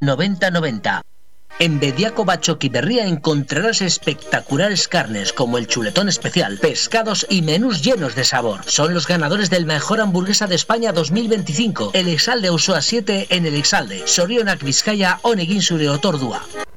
9090. En Bediaco Bachoqui Berría encontrarás espectaculares carnes como el chuletón especial, pescados y menús llenos de sabor. Son los ganadores del Mejor Hamburguesa de España 2025. El Exalde Auzoa 7 en el Exalde. Sorionak Vizcaya, Honegin zure otordua.